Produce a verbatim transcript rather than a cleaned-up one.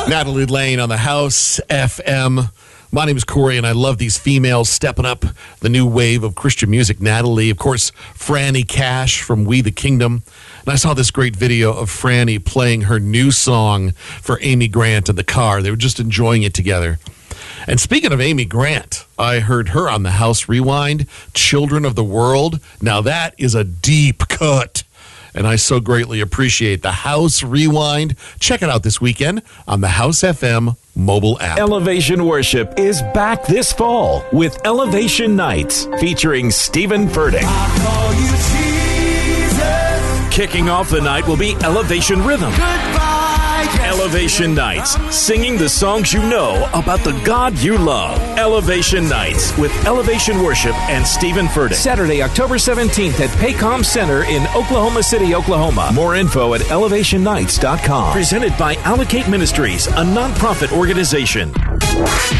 Natalie Lane on the House F M. My name is Corey, and I love these females stepping up the new wave of Christian music. Natalie, of course, Franny Cash from We the Kingdom. And I saw this great video of Franny playing her new song for Amy Grant in the car. They were just enjoying it together. And speaking of Amy Grant, I heard her on the House Rewind, Children of the World. Now that is a deep cut. And I so greatly appreciate the House Rewind. Check it out this weekend on the House F M mobile app. Elevation Worship is back this fall with Elevation Nights featuring Stephen Furtick. Kicking off the night will be Elevation Rhythm. Elevation Nights, singing the songs you know about the God you love. Elevation Nights with Elevation Worship and Stephen Furtick. Saturday, October seventeenth at Paycom Center in Oklahoma City, Oklahoma. More info at elevation nights dot com. Presented by Allocate Ministries, a nonprofit organization.